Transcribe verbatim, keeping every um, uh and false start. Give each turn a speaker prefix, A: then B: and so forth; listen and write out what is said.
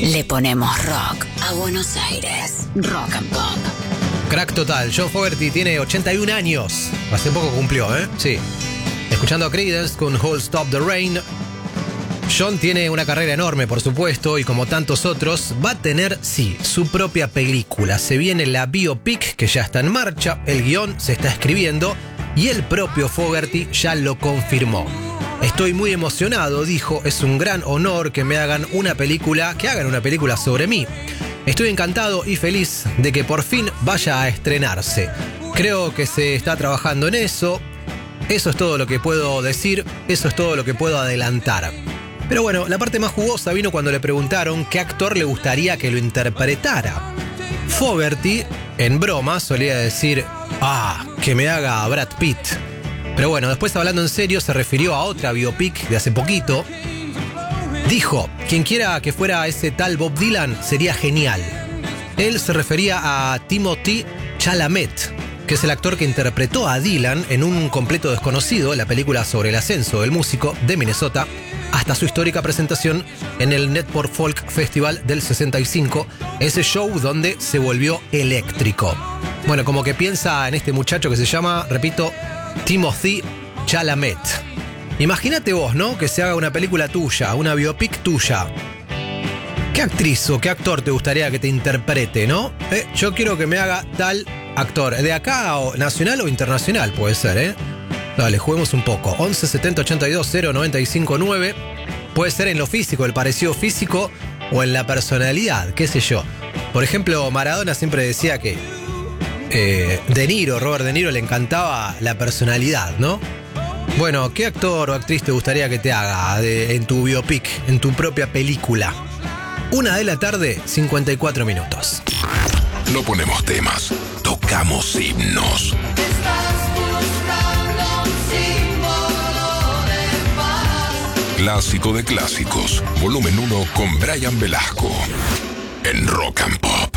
A: Le ponemos rock a Buenos Aires. Rock and Pop.
B: Crack total. John Fogerty tiene ochenta y un años. Hace poco cumplió, ¿eh? Sí. Escuchando a Creedence con Who'll Stop the Rain. John tiene una carrera enorme, por supuesto, y como tantos otros, va a tener, sí, su propia película. Se viene la biopic, que ya está en marcha, el guión se está escribiendo, y el propio Fogerty ya lo confirmó. Estoy muy emocionado, dijo, es un gran honor que me hagan una película, que hagan una película sobre mí. Estoy encantado y feliz de que por fin vaya a estrenarse. Creo que se está trabajando en eso. Eso es todo lo que puedo decir, eso es todo lo que puedo adelantar. Pero bueno, la parte más jugosa vino cuando le preguntaron qué actor le gustaría que lo interpretara. Fogerty, en broma, solía decir, ah, que me haga Brad Pitt. Pero bueno, después hablando en serio, se refirió a otra biopic de hace poquito. Dijo, quien quiera que fuera ese tal Bob Dylan sería genial. Él se refería a Timothée Chalamet, que es el actor que interpretó a Dylan en Un completo desconocido, la película sobre el ascenso del músico de Minnesota, hasta su histórica presentación en el Newport Folk Festival del sesenta y cinco, ese show donde se volvió eléctrico. Bueno, como que piensa en este muchacho que se llama, repito, Timothée Chalamet. Imagínate vos, ¿no? Que se haga una película tuya, una biopic tuya. ¿Qué actriz o qué actor te gustaría que te interprete, no? Eh, yo quiero que me haga tal actor. De acá, o nacional o internacional, puede ser, ¿eh? Dale, juguemos un poco. once setenta ochenta y dos cero noventa y cinco nueve. Puede ser en lo físico, el parecido físico, o en la personalidad, qué sé yo. Por ejemplo, Maradona siempre decía que eh, De Niro, Robert De Niro, le encantaba la personalidad, ¿no? Bueno, ¿qué actor o actriz te gustaría que te haga de, en tu biopic, en tu propia película? Una de la tarde, cincuenta y cuatro minutos.
C: No ponemos temas, tocamos himnos. Clásico de clásicos, volumen uno con Brian Velasco, en Rock and Pop.